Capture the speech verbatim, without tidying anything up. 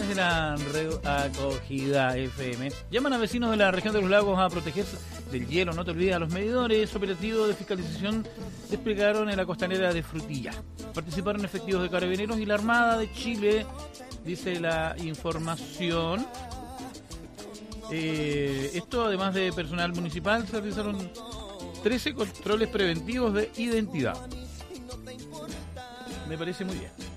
de la Acogida F M llaman a vecinos de la región de los lagos a protegerse del hielo. No te olvides, a los medidores operativos de fiscalización desplegaron en la costanera de Frutillas. Participaron efectivos de Carabineros y la Armada de Chile, dice la información. Eh, esto, además de personal municipal, se realizaron trece controles preventivos de identidad. Me parece muy bien.